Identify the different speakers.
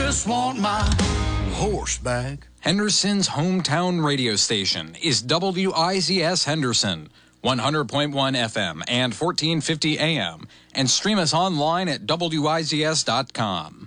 Speaker 1: just want my horse back.
Speaker 2: Henderson's hometown radio station is WIZS Henderson, 100.1 FM and 1450 AM, and stream us online at WIZS.com.